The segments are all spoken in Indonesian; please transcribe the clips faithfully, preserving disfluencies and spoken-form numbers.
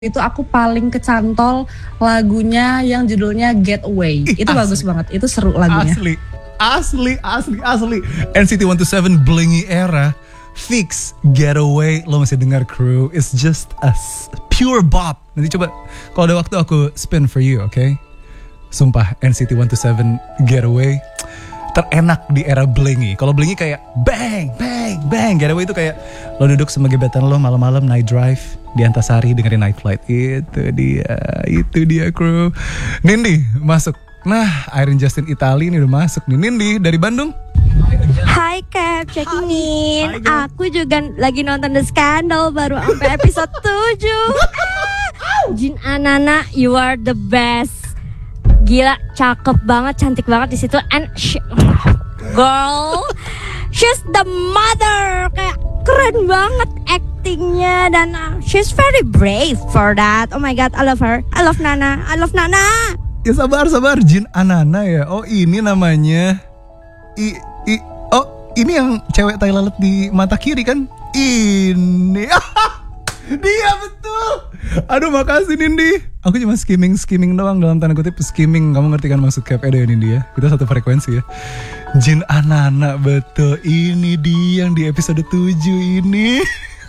Itu aku paling kecantol lagunya yang judulnya Getaway. Ih, itu asli. bagus banget, itu seru lagunya. Asli, asli, asli, asli. N C T one two seven Blingy era, fix Getaway. Lo masih dengar Crew? It's just a s- pure bop. Nanti coba kalau ada waktu aku spin for you, oke? Okay? Sumpah N C T one two seven Getaway terenak di era Blingy. Kalau Blingy kayak bang, bang, bang. Getaway itu kayak lo duduk sama gebetan lo malam-malam night drive di Antasari dengerin Night Flight. Itu dia, itu dia Crew. Nindi masuk. Nah, Irene Justin Italy ini udah masuk nih. Nindi dari Bandung. Hai Cap, checking in. Hai, girl. Aku juga lagi nonton The Scandal baru sampai episode tujuh. Jin Anana, you are the best. Gila, cakep banget, cantik banget di situ. And she, girl, she's the mother. Kayak keren banget actingnya dan uh, she's very brave for that. Oh my god, I love her. I love Nana. I love Nana. Ya sabar, sabar. Jin Anana ya. Oh ini namanya. I, i, oh ini yang cewek tai lalat di mata kiri kan? Ini. Dia betul. Aduh makasih Nindi. Aku cuma skimming-skimming doang, dalam tanda kutip skimming. Kamu ngerti kan maksud Cap Edo ya Nindi ya? Kita satu frekuensi ya. Jin Anana betul. Ini dia yang di episode tujuh ini.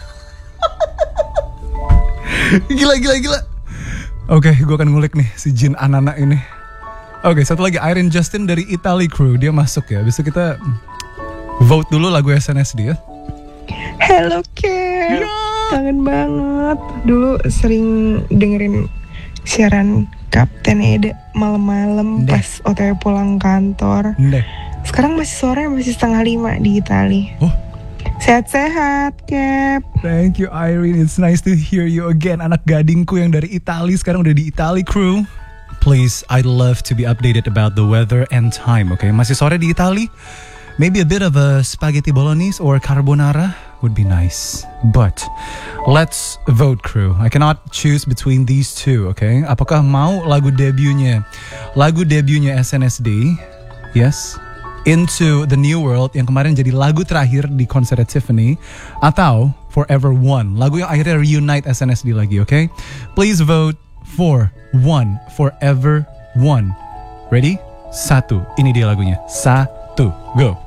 Gila gila gila. Oke, gue akan ngulik nih si Jin Anana ini. Oke, satu lagi Irene Justin dari Italy Crew. Dia masuk ya. Bisa kita vote dulu lagu S N S D ya. Hello Cap, kangen banget. Dulu sering dengerin siaran Kapten Eda malam-malam Ndeh. pas O T W pulang kantor. Ndeh. Sekarang masih sore, masih setengah lima di Itali. Oh. Sehat-sehat Cap. Thank you Irene, it's nice to hear you again. Anak gadingku yang dari Italy sekarang udah di Italy Crew. Please, I'd love to be updated about the weather and time, okay? Masih sore di Italy? Maybe a bit of a spaghetti bolognese or carbonara would be nice. But let's vote Crew. I cannot choose between these two, okay? Apakah mau lagu debutnya? Lagu debutnya S N S D, yes, Into the New World yang kemarin jadi lagu terakhir di konser Tiffany, atau Forever One, lagu yang akhirnya reunite S N S D lagi, okay? Please vote for one, Forever One. Ready? Satu. Ini dia lagunya. Satu. Go.